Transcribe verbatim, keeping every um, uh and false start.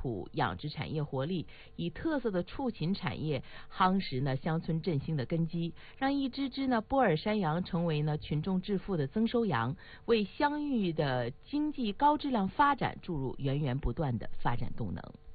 土养殖产业活力，以特色的畜禽产业夯实呢乡村振兴的根基，让一只只呢波尔山羊成为呢群众致富的增收羊，为乡域的经济高质量发展注入源源不断的发展动能。